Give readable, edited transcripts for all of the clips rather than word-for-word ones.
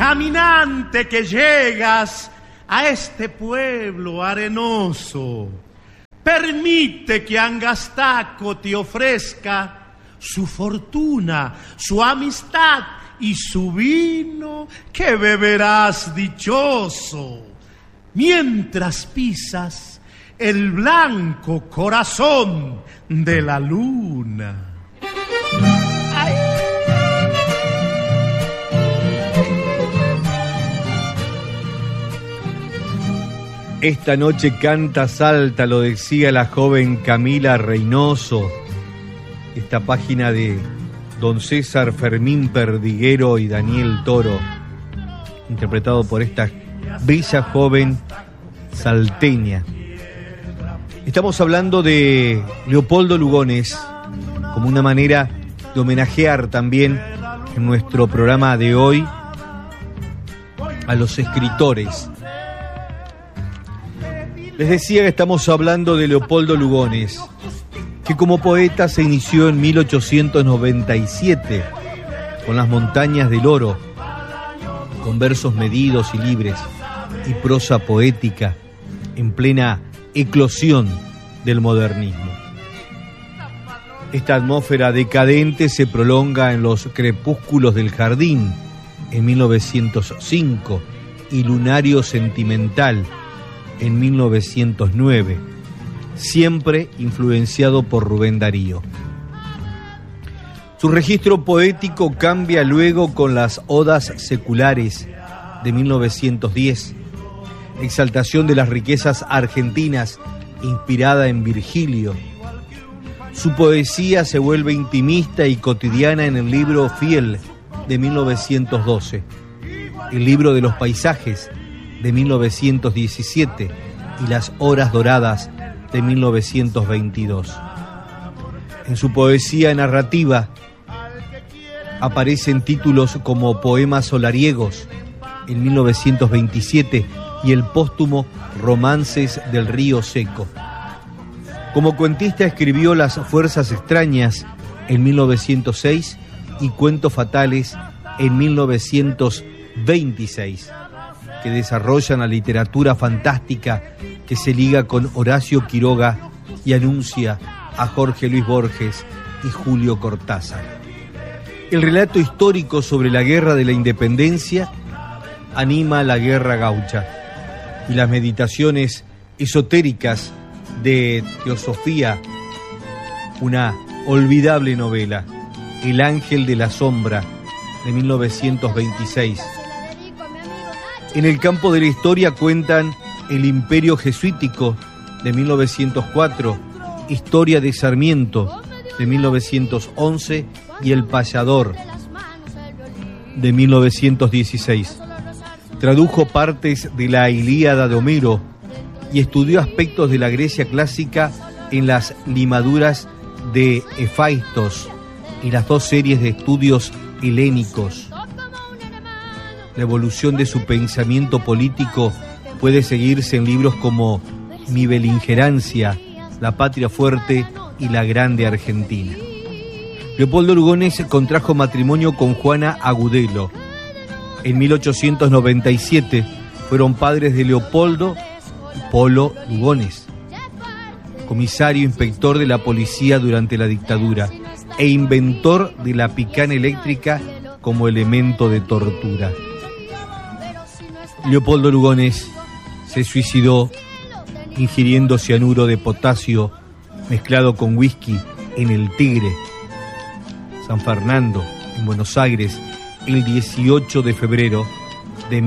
caminante que llegas a este pueblo arenoso, permite que Angastaco te ofrezca su fortuna, su amistad y su vino que beberás dichoso, mientras pisas el blanco corazón de la luna. Esta noche canta, salta, lo decía la joven Camila Reynoso. Esta página de don César Fermín Perdiguero y Daniel Toro, interpretado por esta bella joven salteña. Estamos hablando de Leopoldo Lugones como una manera de homenajear también en nuestro programa de hoy a los escritores. Les decía que estamos hablando de Leopoldo Lugones, que como poeta se inició en 1897 con Las montañas del oro, con versos medidos y libres y prosa poética en plena eclosión del modernismo. Esta atmósfera decadente se prolonga en Los crepúsculos del jardín en 1905 y Lunario sentimental en 1909, siempre influenciado por Rubén Darío. Su registro poético cambia luego con las Odas seculares de 1910, exaltación de las riquezas argentinas inspirada en Virgilio. Su poesía se vuelve intimista y cotidiana en el libro Fiel de 1912, el libro de los paisajes de 1917 y Las horas doradas de 1922. En su poesía narrativa aparecen títulos como Poemas solariegos en 1927 y el póstumo Romances del río seco. Como cuentista escribió Las fuerzas extrañas en 1906 y Cuentos fatales en 1926. Que desarrollan la literatura fantástica que se liga con Horacio Quiroga y anuncia a Jorge Luis Borges y Julio Cortázar. El relato histórico sobre la guerra de la independencia anima la guerra gaucha y las meditaciones esotéricas de Teosofía, una olvidable novela, El ángel de la sombra de 1926. En el campo de la historia cuentan El imperio jesuítico de 1904, Historia de Sarmiento de 1911 y El payador de 1916. Tradujo partes de la Ilíada de Homero y estudió aspectos de la Grecia clásica en las limaduras de Hefaistos y las dos series de estudios helénicos. La evolución de su pensamiento político puede seguirse en libros como Mi beligerancia, La patria fuerte y La grande Argentina. Leopoldo Lugones contrajo matrimonio con Juana Agudelo. En 1897 fueron padres de Leopoldo y Polo Lugones, comisario inspector de la policía durante la dictadura e inventor de la picana eléctrica como elemento de tortura. Leopoldo Lugones se suicidó ingiriendo cianuro de potasio mezclado con whisky en el Tigre, San Fernando, en Buenos Aires, el 18 de febrero de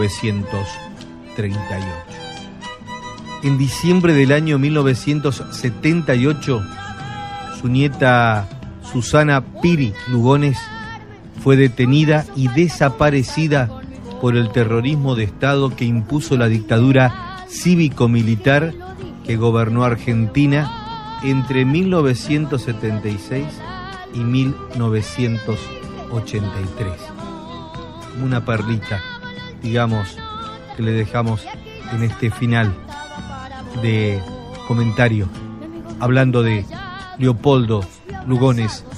1938. En diciembre del año 1978, su nieta Susana Piri Lugones fue detenida y desaparecida por el terrorismo de Estado que impuso la dictadura cívico-militar que gobernó Argentina entre 1976 y 1983. Una perlita, digamos, que le dejamos en este final de comentario, hablando de Leopoldo Lugones